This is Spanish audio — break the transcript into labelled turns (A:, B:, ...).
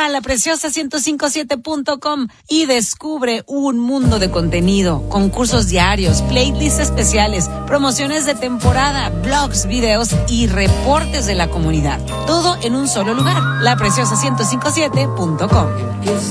A: Entra a lapreciosa1057.com y descubre un mundo de contenido, concursos diarios, playlists especiales, promociones de temporada, blogs, videos y reportes de la comunidad. Todo en un solo lugar, lapreciosa1057.com.